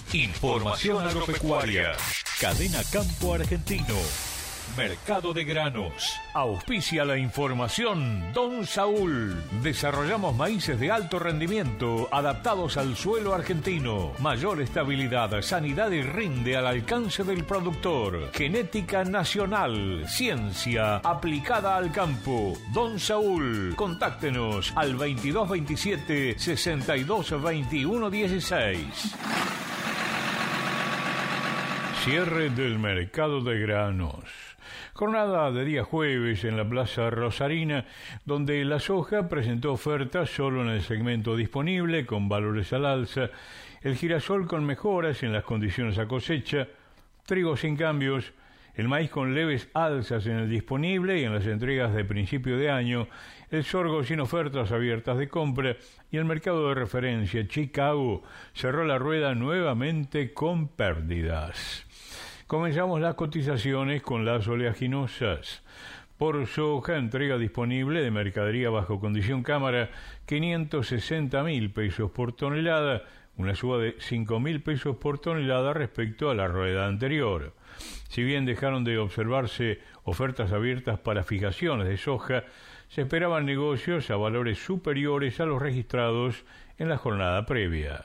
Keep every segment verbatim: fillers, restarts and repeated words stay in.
Información agropecuaria. Cadena Campo Argentino. Mercado de granos. Auspicia la información Don Saúl. Desarrollamos maíces de alto rendimiento adaptados al suelo argentino. Mayor estabilidad, sanidad y rinde al alcance del productor. Genética nacional. Ciencia aplicada al campo. Don Saúl. Contáctenos al veintidós veintisiete sesenta y dos veintiuno dieciséis. Cierre del mercado de granos. Jornada de día jueves en la Plaza Rosarina, donde la soja presentó ofertas solo en el segmento disponible, con valores al alza, el girasol con mejoras en las condiciones a cosecha, trigo sin cambios, el maíz con leves alzas en el disponible y en las entregas de principio de año, el sorgo sin ofertas abiertas de compra y el mercado de referencia Chicago cerró la rueda nuevamente con pérdidas. Comenzamos las cotizaciones con las oleaginosas. Por soja, entrega disponible de mercadería bajo condición cámara, quinientos sesenta mil pesos por tonelada, una suba de cinco mil pesos por tonelada respecto a la rueda anterior. Si bien dejaron de observarse ofertas abiertas para fijaciones de soja, se esperaban negocios a valores superiores a los registrados en la jornada previa.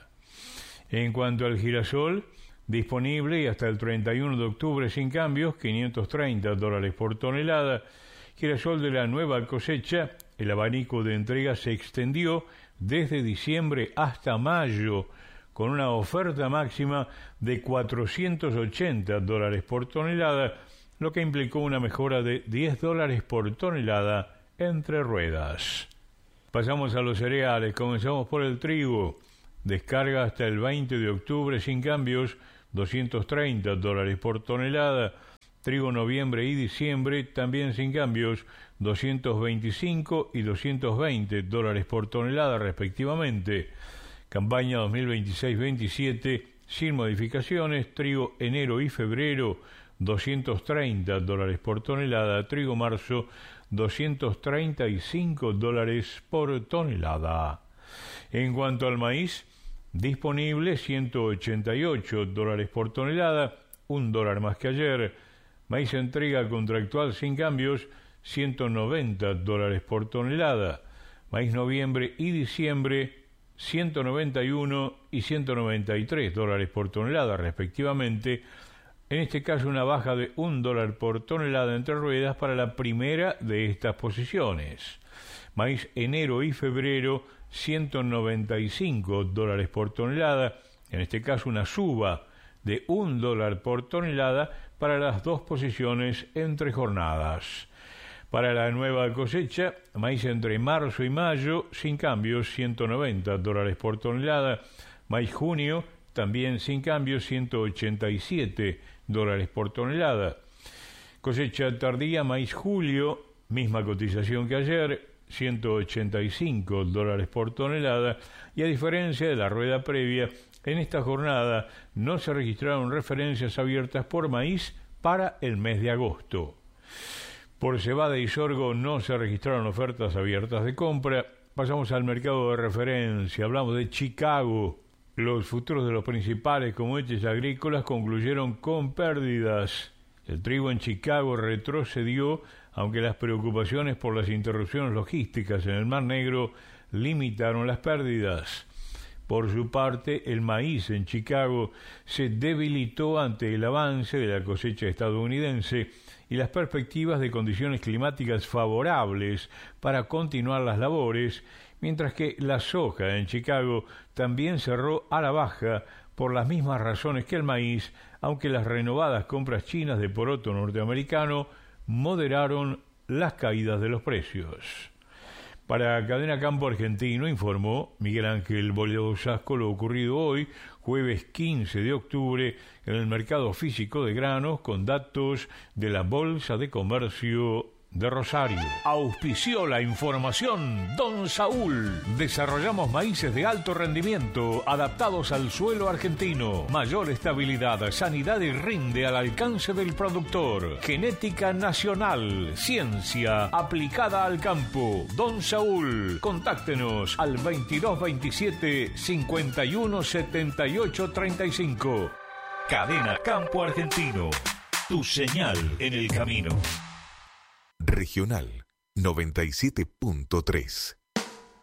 En cuanto al girasol, disponible y hasta el treinta y uno de octubre sin cambios, quinientos treinta dólares por tonelada. Girasol de la nueva cosecha, el abanico de entrega se extendió desde diciembre hasta mayo, con una oferta máxima de cuatrocientos ochenta dólares por tonelada, lo que implicó una mejora de diez dólares por tonelada entre ruedas. Pasamos a los cereales, comenzamos por el trigo. Descarga hasta el veinte de octubre sin cambios, doscientos treinta dólares por tonelada. Trigo noviembre y diciembre también sin cambios, doscientos veinticinco y doscientos veinte dólares por tonelada respectivamente. Campaña dos mil veintiséis veintisiete sin modificaciones. Trigo enero y febrero, doscientos treinta dólares por tonelada. Trigo marzo, doscientos treinta y cinco dólares por tonelada. En cuanto al maíz, disponible ciento ochenta y ocho dólares por tonelada, un dólar más que ayer. Maíz entrega contractual sin cambios, ciento noventa dólares por tonelada. Maíz noviembre y diciembre, ciento noventa y uno y ciento noventa y tres dólares por tonelada respectivamente. En este caso una baja de un dólar por tonelada entre ruedas para la primera de estas posiciones. Maíz enero y febrero, ciento noventa y cinco dólares por tonelada, en este caso una suba de un dólar por tonelada para las dos posiciones entre jornadas. Para la nueva cosecha, maíz entre marzo y mayo, sin cambios, ciento noventa dólares por tonelada. Maíz junio, también sin cambios, ciento ochenta y siete dólares por tonelada. Cosecha tardía, maíz julio, misma cotización que ayer, ciento ochenta y cinco dólares por tonelada, y a diferencia de la rueda previa, en esta jornada no se registraron referencias abiertas por maíz para el mes de agosto. Por cebada y sorgo no se registraron ofertas abiertas de compra. Pasamos al mercado de referencia, hablamos de Chicago. Los futuros de los principales commodities agrícolas concluyeron con pérdidas. El trigo en Chicago retrocedió, aunque las preocupaciones por las interrupciones logísticas en el Mar Negro limitaron las pérdidas. Por su parte, el maíz en Chicago se debilitó ante el avance de la cosecha estadounidense y las perspectivas de condiciones climáticas favorables para continuar las labores, mientras que la soja en Chicago también cerró a la baja por las mismas razones que el maíz, aunque las renovadas compras chinas de poroto norteamericano moderaron las caídas de los precios. Para Cadena Campo Argentino informó Miguel Ángel Boledo Sasco lo ocurrido hoy, jueves quince de octubre, en el mercado físico de granos con datos de la Bolsa de Comercio de Rosario. Auspició la información Don Saúl. Desarrollamos maíces de alto rendimiento adaptados al suelo argentino. Mayor estabilidad, sanidad y rinde al alcance del productor. Genética nacional, ciencia aplicada al campo. Don Saúl. Contáctenos al veintidós veintisiete cincuenta y uno setenta y ocho treinta y cinco. Cadena Campo Argentino. Tu señal en el camino. Regional noventa y siete punto tres.